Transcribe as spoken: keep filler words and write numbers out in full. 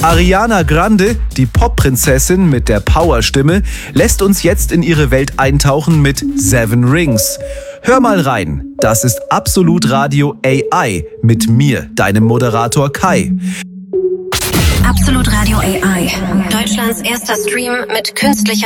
Ariana Grande, die Popprinzessin mit der Powerstimme, lässt uns jetzt in ihre Welt eintauchen mit Seven Rings. Hör mal rein, das ist Absolut Radio A I mit mir, deinem Moderator Kai. Absolut Radio A I, Deutschlands erster Stream mit künstlicher